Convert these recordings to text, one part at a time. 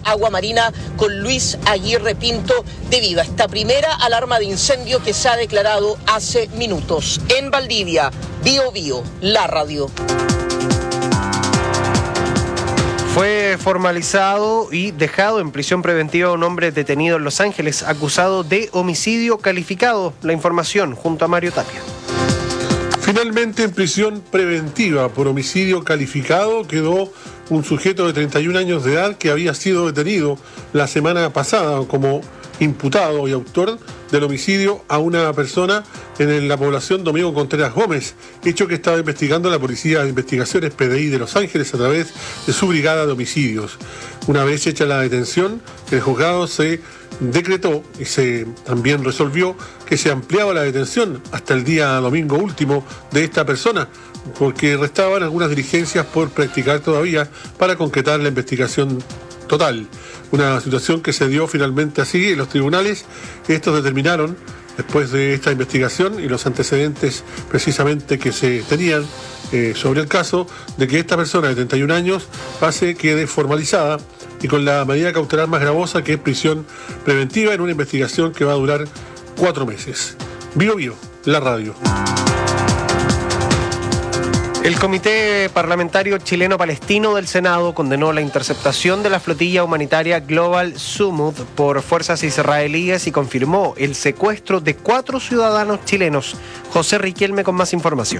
Agua Marina con Luis Aguirre Pinto debido a esta primera alarma de incendio que se ha declarado hace minutos. En Valdivia, Bio Bio, la radio. Fue formalizado y dejado en prisión preventiva un hombre detenido en Los Ángeles acusado de homicidio calificado. La información junto a Mario Tapia. Finalmente, en prisión preventiva por homicidio calificado quedó un sujeto de 31 años de edad que había sido detenido la semana pasada como imputado y autor del homicidio a una persona en la población Domingo Contreras Gómez, hecho que estaba investigando la Policía de Investigaciones PDI de Los Ángeles a través de su brigada de homicidios. Una vez hecha la detención, el juzgado se decretó y se también resolvió que se ampliaba la detención hasta el día domingo último de esta persona, porque restaban algunas diligencias por practicar todavía para concretar la investigación total. Una situación que se dio finalmente así en los tribunales. Estos determinaron, después de esta investigación y los antecedentes precisamente que se tenían sobre el caso, de que esta persona de 31 años quede formalizada y con la medida cautelar más gravosa, que es prisión preventiva en una investigación que va a durar 4 meses. Bio Bio, la radio. El Comité Parlamentario Chileno-Palestino del Senado condenó la interceptación de la flotilla humanitaria Global Summit por fuerzas israelíes y confirmó el secuestro de 4 ciudadanos chilenos. José Riquelme con más información.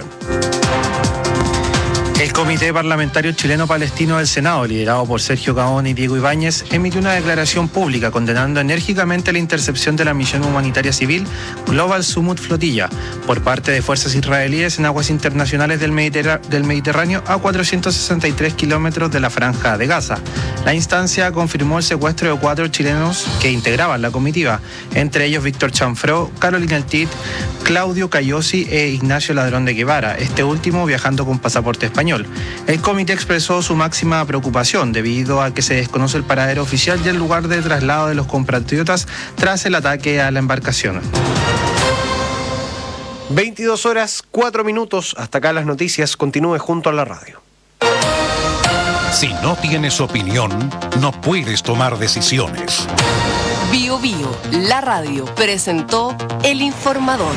El Comité Parlamentario Chileno-Palestino del Senado, liderado por Sergio Gaona y Diego Ibáñez, emitió una declaración pública condenando enérgicamente la intercepción de la misión humanitaria civil Global Summit Flotilla por parte de fuerzas israelíes en aguas internacionales del Mediterráneo a 463 kilómetros de la Franja de Gaza. La instancia confirmó el secuestro de 4 chilenos que integraban la comitiva, entre ellos Víctor Chanfró, Carolina Altit, Claudio Cayosi e Ignacio Ladrón de Guevara, este último viajando con pasaporte español. El comité expresó su máxima preocupación debido a que se desconoce el paradero oficial y el lugar de traslado de los compatriotas tras el ataque a la embarcación. 22 horas, 4 minutos. Hasta acá las noticias. Continúe junto a la radio. Si no tienes opinión, no puedes tomar decisiones. Bio Bio, la radio, presentó El Informador.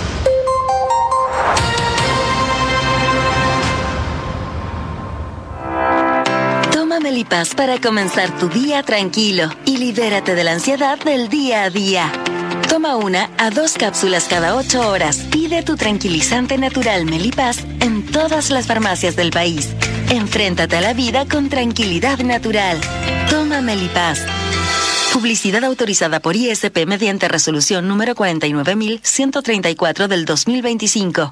Toma Melipaz para comenzar tu día tranquilo y libérate de la ansiedad del día a día. Toma 1 a 2 cápsulas cada 8 horas. Pide tu tranquilizante natural Melipaz en todas las farmacias del país. Enfréntate a la vida con tranquilidad natural. Toma Melipaz. Publicidad autorizada por ISP mediante resolución número 49.134 del 2025.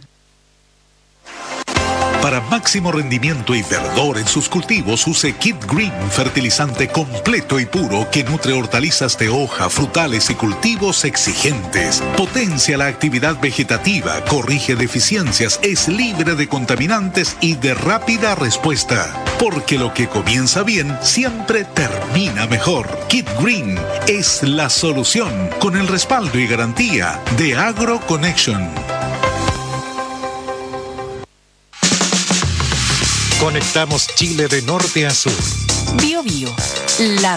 Para máximo rendimiento y verdor en sus cultivos, use Kid Green, fertilizante completo y puro que nutre hortalizas de hoja, frutales y cultivos exigentes. Potencia la actividad vegetativa, corrige deficiencias, es libre de contaminantes y de rápida respuesta. Porque lo que comienza bien siempre termina mejor. Kid Green es la solución, con el respaldo y garantía de AgroConnection. Conectamos Chile de norte a sur. Bio Bio, la